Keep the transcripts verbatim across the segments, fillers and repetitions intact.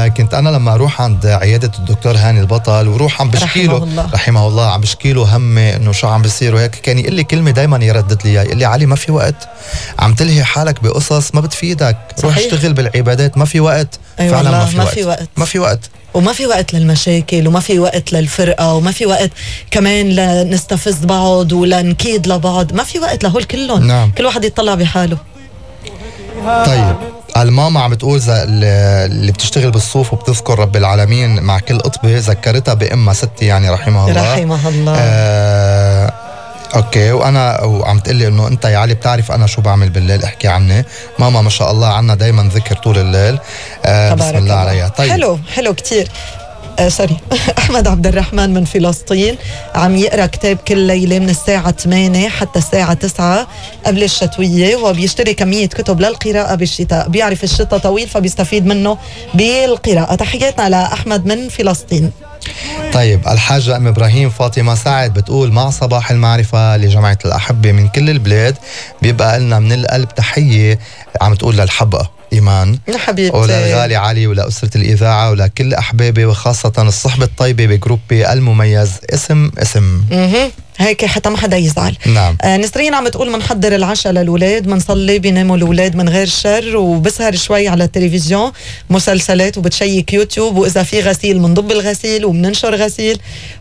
كنت أنا لما أروح عند عيادة الدكتور هاني البطل وروح عم بشكي له رحمه الله. رحمه الله، عم بشكي له همي إنه شو عم بيصير وهيك، كان يقول لي كلمة دايما يردد لي إياها، يقول لي علي ما في وقت، عم تلهي حالك بقصص ما بتفيدك، روح صحيح. اشتغل بالعبادات، ما في وقت. أي فعلا والله ما في ما وقت. في وقت. ما في وقت وما في وقت للمشاكل، وما في وقت للفرقة، وما في وقت كمان لنستفز بعض ولنكيد لبعض، ما في وقت لهول كلهم. نعم. كل واحد يطلع بحاله. طيب الماما عم بتقول اللي بتشتغل بالصوف وبتذكر رب العالمين مع كل قطبة ذكرتها بأمها ستي يعني رحمها الله. رحمها الله. آه اوكي. وانا وعم تقلي انه انت يا علي بتعرف انا شو بعمل بالليل، احكي عني. ماما ما شاء الله عنا دايما ذكر طول الليل. آه بسم الله عليها. طيب حلو حلو كتير. آه سوري أحمد عبد الرحمن من فلسطين عم يقرأ كتاب كل ليلة من الساعة ثمانية حتى الساعة تسعة قبل الشتوية، وبيشتري كمية كتب للقراءة بالشتاء، بيعرف الشتاء طويل فبيستفيد منه بالقراءة. تحياتنا لأحمد من فلسطين. طيب الحاجة أم إبراهيم فاطمة سعد بتقول مع صباح المعرفة لجماعة الأحبة من كل البلاد، بيبقى لنا من القلب تحية، عم تقول للحبقة إيمان حبيبتي وللغالي علي ولأسرة الإذاعة ولكل أحبابي، وخاصة الصحبة الطيبة بجروبي المميز اسم اسم. اها هيك حتى ما حدا يزعل. نعم. آه نسرين عم تقول منحضر العشاء للولاد، منصلي بيناموا الولاد من غير شر، وبسهر شوي على التلفزيون مسلسلات وبتشيك يوتيوب، وإذا في غسيل منضب الغسيل وبننشر غسيل،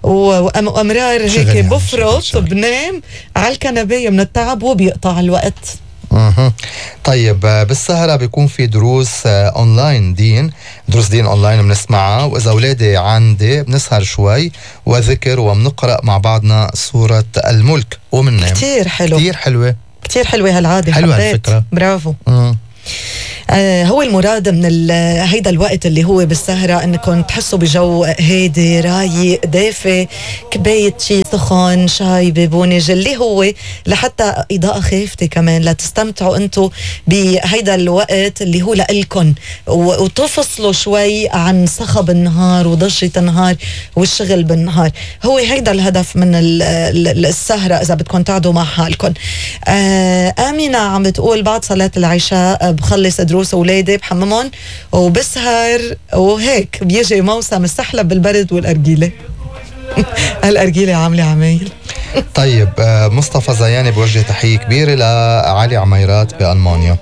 وأمرار هيك بفرط بنام على الكنباية من التعب وبيقطع الوقت. اها طيب بالسهرة بيكون في دروس اونلاين دين، دروس دين اونلاين بنسمعها، واذا اولادي عندي بنسهر شوي وذكر وبنقرأ مع بعضنا سورة الملك ومننام. كتير حلو. كتير حلوة. كتير حلوة هالعادة. حلوة هالفكرة. برافو. مم. آه هو المراد من هيدا الوقت اللي هو بالسهرة انكم تحسوا بجو هادي رايق دافي، كباية شي سخن، شاي ببونج، اللي هو لحتى إضاءة خافتة كمان لتستمتعوا انتو بهيدا الوقت اللي هو لإلكن، وتفصلوا شوي عن صخب النهار وضجة النهار والشغل بالنهار. هو هيدا الهدف من السهرة إذا بدكم تقعدوا مع حالكم. آه آمنة عم بتقول بعد صلاة العشاء بخلص دروس أولادي بحممهم وبسهر، وهيك بيجي موسم السحلب بالبرد والأرجيلة. الأرجيلة عاملة عمايل. طيب مصطفى زياني بوجه تحية كبيرة لعلي عميرات بألمانيا.